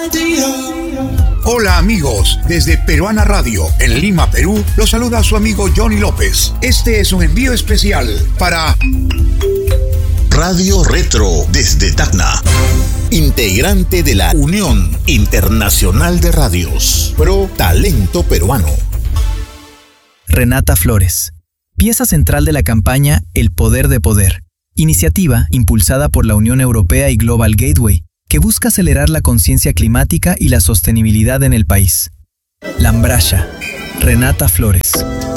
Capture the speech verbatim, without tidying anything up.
Hola amigos, desde Peruana Radio, en Lima, Perú, los saluda su amigo Johnny López. Este es un envío especial para Radio Retro desde Tacna, integrante de la Unión Internacional de Radios, Pro Talento Peruano. Renata Flores, pieza central de la campaña El Poder de Poder, iniciativa impulsada por la Unión Europea y Global Gateway, que busca acelerar la conciencia climática y la sostenibilidad en el país. Lambrasha, Renata Flores.